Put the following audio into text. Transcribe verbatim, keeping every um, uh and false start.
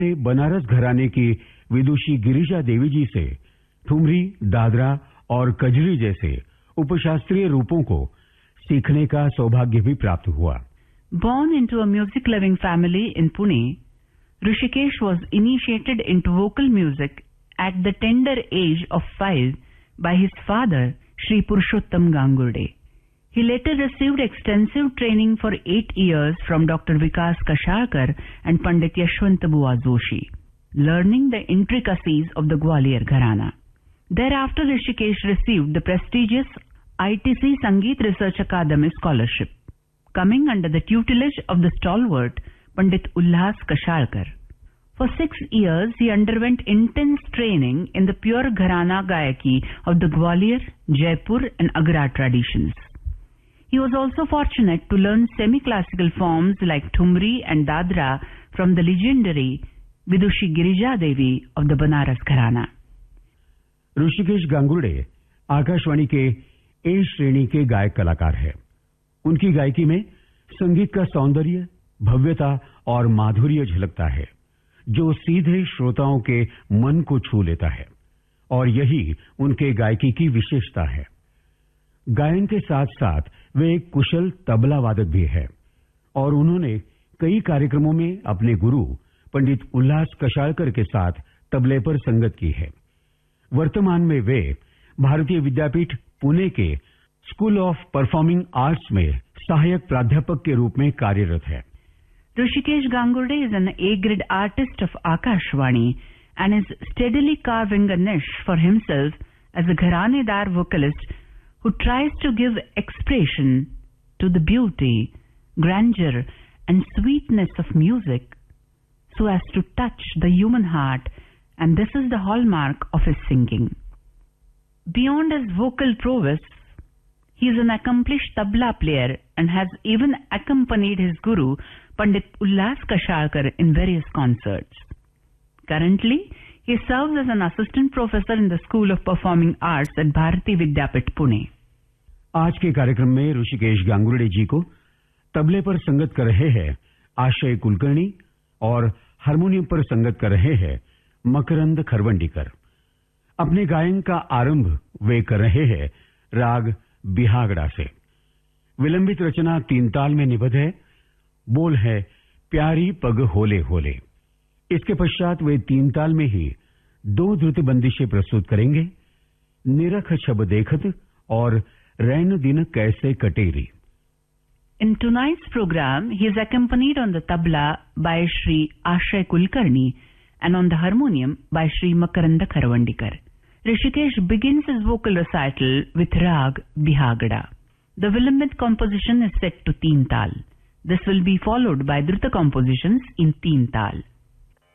बनारस घराने की विदुषी गिरिजा देवी जी से ठुमरी, दादरा और कजरी जैसे उपशास्त्रीय रूपों को सीखने का सौभाग्य भी प्राप्त हुआ। Born into a music-loving family in Pune, Rishikesh was initiated into vocal music at the tender age of five by his father, Shri Purushottam Gangurde. He later received extensive training for eight years from Doctor Vikas Kashalkar and Pandit Yashwant Bua Joshi, learning the intricacies of the Gwalior Gharana. Thereafter, Rishikesh received the prestigious I T C Sangeet Research Academy scholarship, coming under the tutelage of the stalwart Pandit Ulhas Kashalkar. For six years, he underwent intense training in the pure Gharana Gayaki of the Gwalior, Jaipur and Agra traditions. He was also fortunate to learn semi-classical forms like Thumri and Dadra from the legendary Vidushi Girija Devi of the Banaras Gharana. Rishikesh Gangurde Akashvani के ए श्रेणी के गायक कलाकार हैं। उनकी गायकी में संगीत का सौंदर्य, भव्यता और माधुर्य झलकता है, जो सीधे श्रोताओं के मन को छू लेता है, और यही उनके गायकी की विशेषता है। गायन के साथ साथ वे एक कुशल तबला वादक भी है और उन्होंने कई कार्यक्रमों में अपने गुरु पंडित उल्लास कशालकर के साथ तबले पर संगत की है। वर्तमान में वे भारतीय विद्यापीठ पुणे के स्कूल ऑफ परफॉर्मिंग आर्ट्स में सहायक प्राध्यापक के रूप में कार्यरत है। Rishikesh Gangurde is an A-grade artist of Akashvani and is steadily carving a niche for himself as a Gharanedar vocalist who tries to give expression to the beauty, grandeur and sweetness of music so as to touch the human heart, and this is the hallmark of his singing. Beyond his vocal prowess, he is an accomplished tabla player and has even accompanied his guru Pandit Ullas Kashalkar in various concerts. Currently, he serves as an assistant professor in the School of Performing Arts at Bharati Vidyapit, Pune. आज के कार्यक्रम में ऋषिकेश गांगुर्डे जी को तबले पर संगत कर रहे हैं आशय कुलकर्णी और हारमोनियम पर संगत कर रहे हैं मकरंद खरवंडीकर। अपने गायन का आरंभ वे कर रहे हैं राग बिहागड़ा से। विलंबित रचना तीन ताल में निबद्ध है। बोल है प्यारी पग होले होले। इसके पश्चात वे तीन ताल में ही दो द्रुत बंदिशें प्रस्तुत करेंगे, निरख छब देखत और रैन दिन कैसे कटेरी। In tonight's program, he is accompanied on the tabla by Shri Ashay Kulkarni and on the harmonium by Shri Makaranda Kharavandikar. Rishikesh begins his vocal recital with Rag Bihagada. The Vilambit composition is set to Teen Tal. This will be followed by Druta compositions in Teen Tal.